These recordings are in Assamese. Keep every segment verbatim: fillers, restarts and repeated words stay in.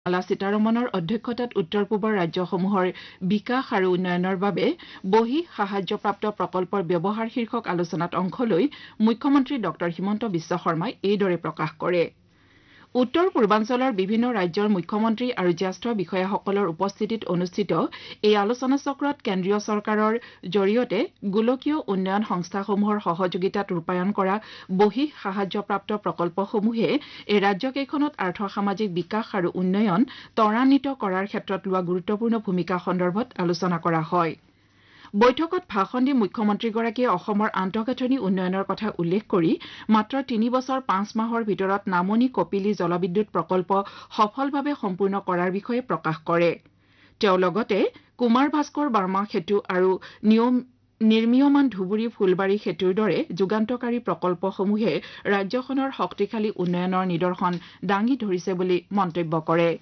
নিৰ্মলা সীতাৰমণৰ অধ্যক্ষতাত উত্তৰ পূবৰ ৰাজ্যসমূহৰ বিকাশ আৰু উন্নয়নৰ বাবে বহি সাহায্যপ্ৰাপ্ত প্ৰকল্পৰ ব্যৱহাৰ শীৰ্ষক আলোচনাত অংশ লৈ মুখ্যমন্ত্ৰী ডক্টৰ হিমন্ত বিশ্ব শৰ্মাই এইদৰে প্ৰকাশ কৰে। উত্তৰ পূৰ্বাঞ্চলৰ বিভিন্ন ৰাজ্যৰ মুখ্যমন্ত্ৰী আৰু জ্যেষ্ঠ বিষয়াসকলৰ উপস্থিতিত অনুষ্ঠিত এই আলোচনা চক্ৰত কেন্দ্ৰীয় চৰকাৰৰ জৰিয়তে গোলকীয় উন্নয়ন সংস্থাসমূহৰ সহযোগিতাত ৰূপায়ণ কৰা বহি সাহায্যপ্ৰাপ্ত প্ৰকল্পসমূহে এই ৰাজ্যকেইখনত আৰ্থ সামাজিক বিকাশ আৰু উন্নয়ন ত্বৰান্বিত কৰাৰ ক্ষেত্ৰত লোৱা গুৰুত্বপূৰ্ণ ভূমিকা সন্দৰ্ভত আলোচনা কৰা হয়। বৈঠকত ভাষণ দি মুখ্যমন্ত্ৰীগৰাকীয়ে অসমৰ আন্তঃগাঁথনি উন্নয়নৰ কথা উল্লেখ কৰি মাত্ৰ তিনি বছৰ পাঁচ মাহৰ ভিতৰত নামনি কপিলী জলবিদ্যুৎ প্ৰকল্প সফলভাৱে সম্পূৰ্ণ কৰাৰ বিষয়ে প্ৰকাশ কৰে। তেওঁ লগতে কুমাৰ ভাস্কৰ বৰ্মা সেতু আৰু নিয়ম নিৰ্মীয়মান ধুবুৰী ফুলবাৰী সেতুৰ দৰে যুগান্তকাৰী প্ৰকল্পসমূহে ৰাজ্যখনৰ শক্তিশালী উন্নয়নৰ নিদৰ্শন দাঙি ধৰিছে বুলি মন্তব্য কৰে।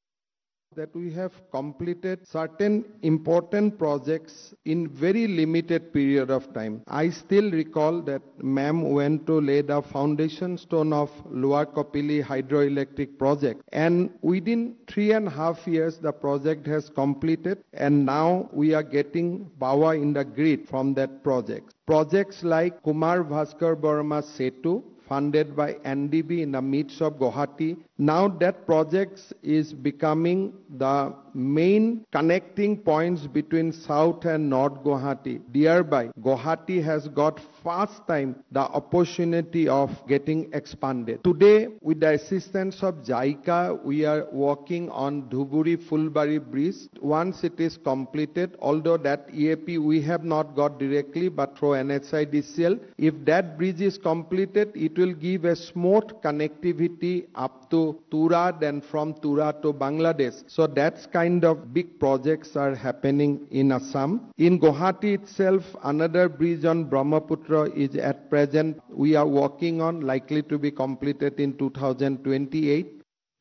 That we have completed certain important projects in very limited period of time. I still recall that ma'am went to lay the foundation stone of Lower Kopili hydroelectric project, and within three and a half years the project has completed, and now we are getting power in the grid from that project. Projects like Kumar Bhaskar Burma Setu, funded by N D B in the midst of Guwahati. Now that project is becoming the main connecting points between South and North Guwahati. Thereby, Guwahati has got first time the opportunity of getting expanded. Today, with the assistance of JICA, we are working on Dhuburi Fulbari Bridge. Once it is completed, although that E A P we have not got directly, but through N H I D C L, if that bridge is completed, it will give a smooth connectivity up to Tura, then from Tura to Bangladesh. So that's kind of big projects are happening in Assam. In Guwahati itself, another bridge on Brahmaputra is at present we are working on, likely to be completed in two thousand twenty-eight.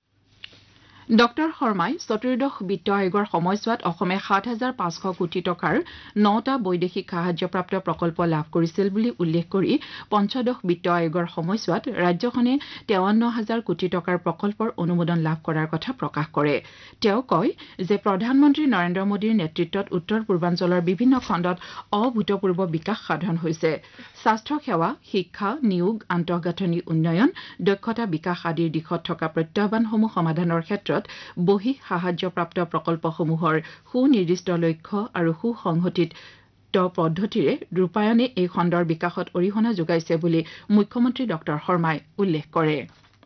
Doctor শৰ্মাই চতুৰ্দশ বিত্ত আয়োগৰ সময়ছোৱাত অসমে সাত হাজাৰ পাঁচশ কোটি টকাৰ নটা বৈদেশিক সাহায্যপ্ৰাপ্ত প্ৰকল্প লাভ কৰিছিল বুলি উল্লেখ কৰি পঞ্চদশ বিত্ত আয়োগৰ সময়ছোৱাত ৰাজ্যখনে তেৱন্ন হাজাৰ কোটি টকাৰ প্ৰকল্পৰ অনুমোদন লাভ কৰাৰ কথা প্ৰকাশ কৰে। তেওঁ কয় যে প্ৰধানমন্ত্ৰী নৰেন্দ্ৰ মোদীৰ নেতৃত্বত উত্তৰ পূৰ্বাঞ্চলৰ বিভিন্ন খণ্ডত অভূতপূৰ্ব বিকাশ সাধন হৈছে। স্বাস্থ্য সেৱা, শিক্ষা, নিয়োগ, আন্তঃগাঁথনি উন্নয়ন, দক্ষতা বিকাশ আদিৰ দিশত থকা প্ৰত্যাহ্বানসমূহ সমাধানৰ ক্ষেত্ৰত বহি সাহায্যপ্ৰাপ্ত প্ৰকল্পসমূহৰ সুনিৰ্দিষ্ট লক্ষ্য আৰু সুসংগঠিত পদ্ধতিৰে ৰূপায়ণে এই খণ্ডৰ বিকাশত অৰিহণা যোগাইছে বুলি মুখ্যমন্ত্ৰী ডক্টৰ শৰ্মাই উল্লেখ কৰে।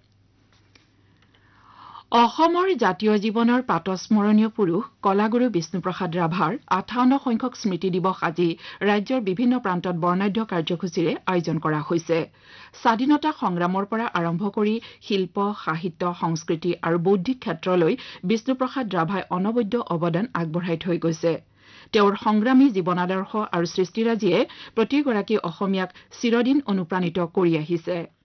অসমৰ জাতীয় জীৱনৰ পাতস্মৰণীয় পুৰুষ কলাগুৰু বিষ্ণুপ্ৰসাদ ৰাভাৰ আঠাৱন্ন সংখ্যক স্মৃতি দিৱস আজি ৰাজ্যৰ বিভিন্ন প্ৰান্তত বৰ্ণাঢ্য কাৰ্যসূচীৰে আয়োজন কৰা হৈছে। স্বাধীনতা সংগ্ৰামৰ পৰা আৰম্ভ কৰি শিল্প, সাহিত্য, সংস্কৃতি আৰু বৌদ্ধিক ক্ষেত্ৰলৈ বিষ্ণুপ্ৰসাদ ৰাভাই অনবদ্য অৱদান আগবঢ়াই থৈ গৈছে। তেওঁৰ সংগ্ৰামী জীৱনাদৰ্শ আৰু সৃষ্টিৰাজিয়ে প্ৰতিগৰাকী অসমীয়াক চিৰদিন অনুপ্ৰাণিত কৰি আহিছে।